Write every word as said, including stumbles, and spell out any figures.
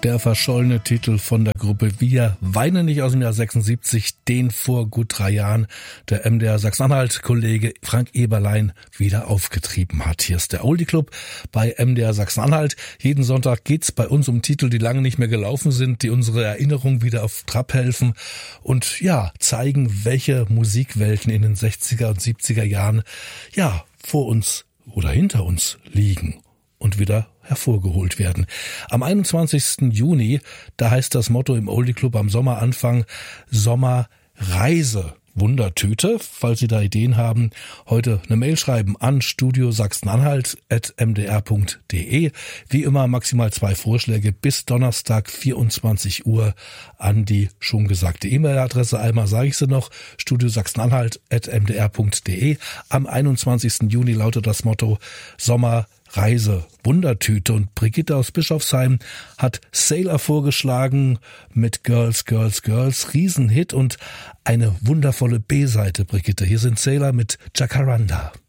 Der verschollene Titel von der Gruppe Wir weinen nicht aus dem Jahr sechsundsiebzig, den vor gut drei Jahren der M D R Sachsen-Anhalt-Kollege Frank Eberlein wieder aufgetrieben hat. Hier ist der Oldie Club bei M D R Sachsen-Anhalt. Jeden Sonntag geht's bei uns um Titel, die lange nicht mehr gelaufen sind, die unsere Erinnerung wieder auf Trab helfen und ja, zeigen, welche Musikwelten in den sechziger und siebziger Jahren ja vor uns oder hinter uns liegen und wieder hervorgeholt werden. Am einundzwanzigsten Juni, da heißt das Motto im Oldie Club am Sommeranfang Sommerreise. Wundertüte. Falls Sie da Ideen haben, heute eine Mail schreiben an studio sachsen-anhalt at m d r punkt d e. Wie immer maximal zwei Vorschläge bis Donnerstag vierundzwanzig Uhr an die schon gesagte E-Mail-Adresse. Einmal sage ich sie noch, studio sachsen-anhalt at m d r punkt d e. Am einundzwanzigsten Juni lautet das Motto Sommerreise. Reise, Wundertüte, und Brigitte aus Bischofsheim hat Sailor vorgeschlagen mit Girls, Girls, Girls, Riesenhit und eine wundervolle B-Seite, Brigitte. Hier sind Sailor mit Jacaranda.